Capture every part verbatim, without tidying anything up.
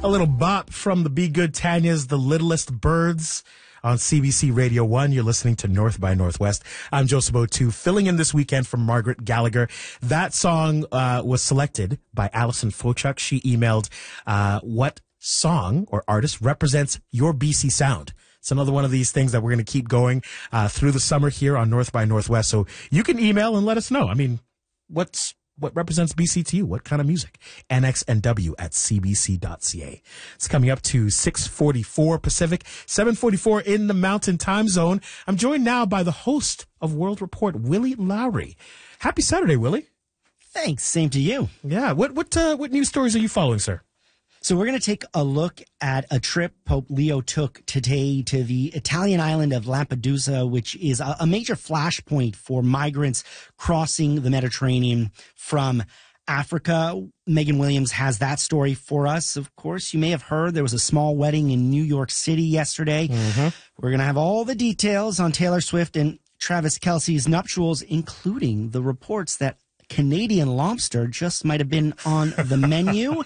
A little bop from the Be Good Tanya's The Littlest Birds on C B C Radio one. You're listening to North by Northwest. I'm Joseph O'Toole, filling in this weekend for Margaret Gallagher. That song uh, was selected by Allison Fochuk. She emailed uh, what song or artist represents your B C sound. It's another one of these things that we're going to keep going uh, through the summer here on North by Northwest. So you can email and let us know. I mean, what's what represents B C to you? What kind of music? N X N W at c b c dot c a. It's coming up to six forty-four Pacific, seven forty-four in the Mountain Time Zone. I'm joined now by the host of World Report, Willie Lowry. Happy Saturday, Willie. Thanks. Same to you. Yeah. What what uh, what news stories are you following, sir? So we're going to take a look at a trip Pope Leo took today to the Italian island of Lampedusa, which is a, a major flashpoint for migrants crossing the Mediterranean from Africa. Megan Williams has that story for us. Of course, you may have heard there was a small wedding in New York City yesterday. Mm-hmm. We're going to have all the details on Taylor Swift and Travis Kelce's nuptials, including the reports that Canadian lobster just might have been on the menu.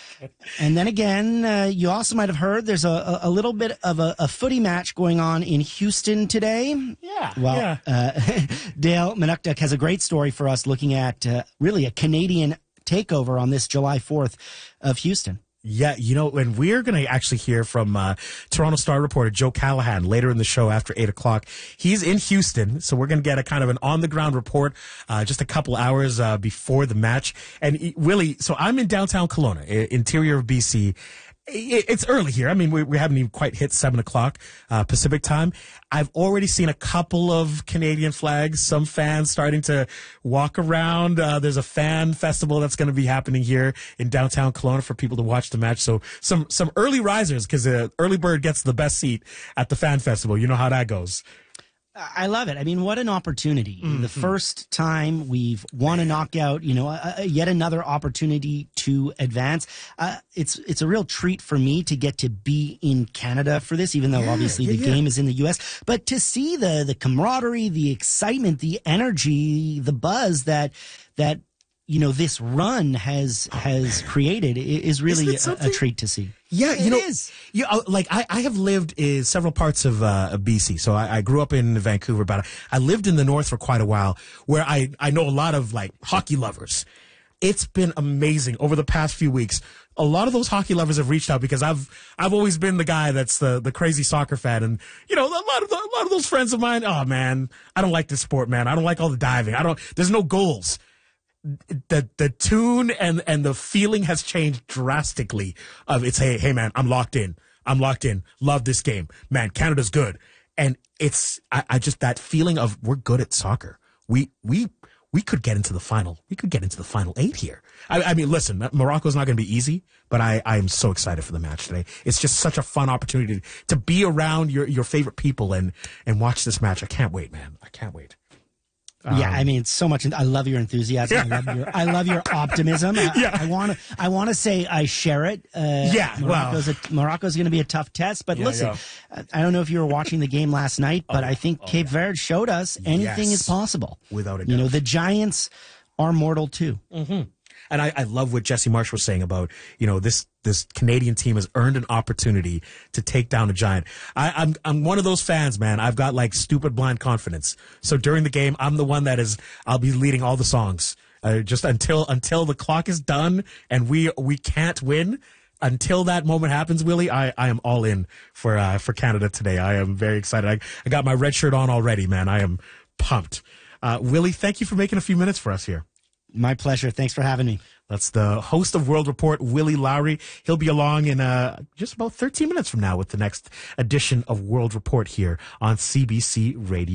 And then again, uh, you also might have heard there's a, a little bit of a, a footy match going on in Houston today. Yeah. Well, yeah. Uh, Dale Manukduk has a great story for us looking at uh, really a Canadian takeover on this July fourth of Houston. Yeah, you know, and we're going to actually hear from uh, Toronto Star reporter Joe Callahan later in the show after eight o'clock. He's in Houston, so we're going to get a kind of an on-the-ground report uh, just a couple hours uh, before the match. And he, Willie, so I'm in downtown Kelowna, interior of B C. It's early here. I mean, we, we haven't even quite hit seven o'clock uh, Pacific time. I've already seen a couple of Canadian flags, some fans starting to walk around. Uh, there's a fan festival that's going to be happening here in downtown Kelowna for people to watch the match. So some some early risers, because uh, early bird gets the best seat at the fan festival. You know how that goes. I love it. I mean, what an opportunity. Mm-hmm. The first time we've won a knockout, you know, uh, yet another opportunity to advance. Uh, it's it's a real treat for me to get to be in Canada for this, even though yeah, obviously yeah, the yeah. game is in the U S. But to see the the camaraderie, the excitement, the energy, the buzz that that you know this run has has created is really a, a treat to see. Yeah, you it know, is. You know, like I, I have lived in several parts of, uh, of B C. So I, I grew up in Vancouver, but I lived in the north for quite a while, where I, I know a lot of like hockey lovers. It's been amazing over the past few weeks. A lot of those hockey lovers have reached out because I've I've always been the guy that's the, the crazy soccer fan, and you know a lot of the, a lot of those friends of mine. Oh man, I don't like this sport, man. I don't like all the diving. I don't. There's no goals. The the tune and and the feeling has changed drastically. Of it's hey hey man, I'm locked in. I'm locked in. Love this game, man. Canada's good, and it's I, I just that feeling of we're good at soccer. We we we could get into the final. We could get into the final eight here. I, I mean, listen, Morocco's not going to be easy, but I I am so excited for the match today. It's just such a fun opportunity to be around your your favorite people and and watch this match. I can't wait, man. I can't wait. Yeah, I mean, it's so much. I love your enthusiasm. I love your, I love your optimism. I, yeah. I want to. I want to say I share it. Uh, yeah, Morocco's well, a, Morocco's going to be a tough test. But yeah, listen, yeah. I don't know if you were watching the game last night, but oh, I think oh, Cape yeah. Verde showed us anything yes. is possible. Without a doubt. You know, the Giants are mortal too. Mm-hmm. And I, I love what Jesse Marsh was saying about, you know, this, this Canadian team has earned an opportunity to take down a giant. I, I'm, I'm one of those fans, man. I've got like stupid blind confidence. So during the game, I'm the one that is, I'll be leading all the songs, uh, just until, until the clock is done and we, we can't win. Until that moment happens, Willie, I, I am all in for, uh, for Canada today. I am very excited. I, I got my red shirt on already, man. I am pumped. Uh, Willie, thank you for making a few minutes for us here. My pleasure. Thanks for having me. That's the host of World Report, Willie Lowry. He'll be along in uh, just about thirteen minutes from now with the next edition of World Report here on C B C Radio.